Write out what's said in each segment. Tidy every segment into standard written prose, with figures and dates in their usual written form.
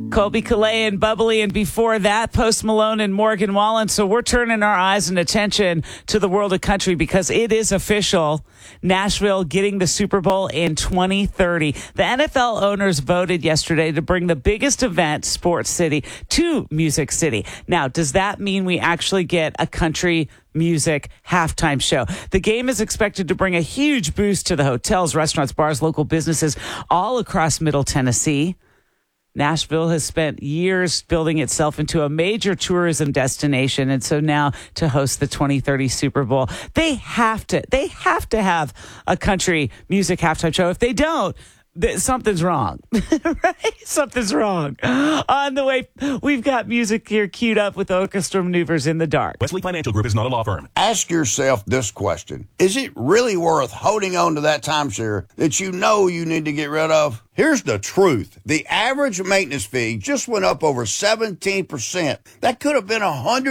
Colby Calais and Bubbly, and before that, Post Malone and Morgan Wallen. So we're turning our eyes and attention to the world of country because it is official. Nashville getting the Super Bowl in 2030. The NFL owners voted yesterday to bring the biggest event, Sports City, to Music City. Now, does that mean we actually get a country music halftime show? The game is expected to bring a huge boost to the hotels, restaurants, bars, local businesses all across Middle Tennessee. Nashville has spent years building itself into a major tourism destination. And so now to host the 2030 Super Bowl, they have to have a country music halftime show. If they don't, something's wrong, right? Something's wrong. On the way, we've got music here queued up with orchestra maneuvers in the dark. Wesley Financial Group is not a law firm. Ask yourself this question. Is it really worth holding on to that timeshare that you know you need to get rid of? Here's the truth. The average maintenance fee just went up over 17%. That could have been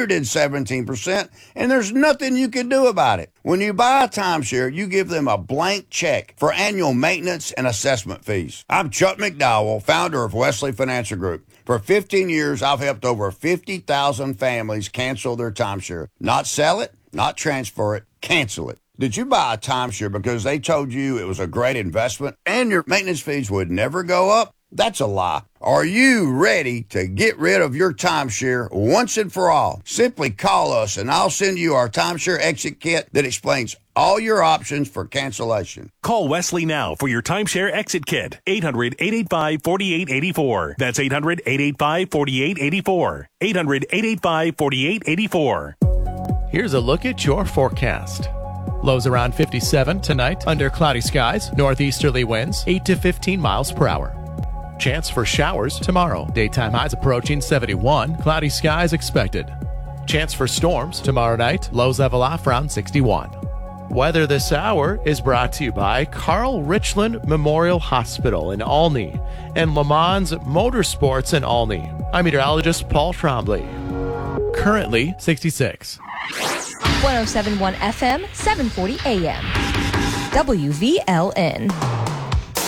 117%, and there's nothing you can do about it. When you buy a timeshare, you give them a blank check for annual maintenance and assessment fees. I'm Chuck McDowell, founder of Wesley Financial Group. For 15 years, I've helped over 50,000 families cancel their timeshare. Not sell it, not transfer it, cancel it. Did you buy a timeshare because they told you it was a great investment and your maintenance fees would never go up? That's a lie. Are you ready to get rid of your timeshare once and for all? Simply call us and I'll send you our timeshare exit kit that explains all your options for cancellation. Call Wesley now for your timeshare exit kit. 800-885-4884. That's 800-885-4884. 800-885-4884. Here's a look at your forecast. Lows around 57 tonight, under cloudy skies, northeasterly winds 8 to 15 miles per hour. Chance for showers tomorrow. Daytime highs approaching 71, cloudy skies expected. Chance for storms tomorrow night, lows level off around 61. Weather this hour is brought to you by Carl Richland Memorial Hospital in Olney and Le Mans Motorsports in Olney. I'm meteorologist Paul Trombley. Currently 66. 107.1 FM, 740 AM. WVLN.